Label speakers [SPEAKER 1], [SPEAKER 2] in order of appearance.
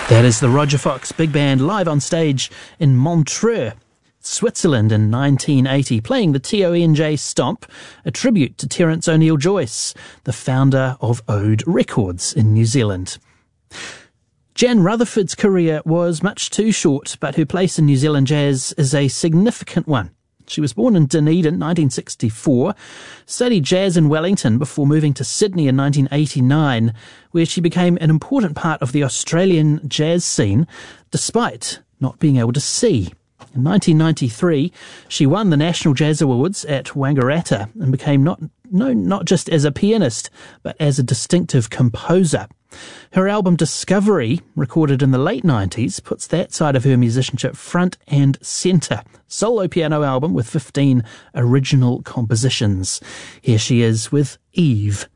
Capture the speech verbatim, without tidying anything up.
[SPEAKER 1] That is the Roger Fox Big Band live on stage in Montreux, Switzerland in nineteen eighty, playing the T O N J Stomp, a tribute to Terence O'Neill Joyce, the founder of Ode Records in New Zealand. Jan Rutherford's career was much too short, but her place in New Zealand jazz is a significant one. She was born in Dunedin, nineteen sixty-four, studied jazz in Wellington before moving to Sydney in nineteen eighty-nine, where she became an important part of the Australian jazz scene, despite not being able to see. In nineteen ninety-three, she won the National Jazz Awards at Wangaratta and became not known not just as a pianist, but as a distinctive composer. Her album Discovery, recorded in the late nineties, puts that side of her musicianship front and centre. Solo piano album with fifteen original compositions. Here she is with Eve.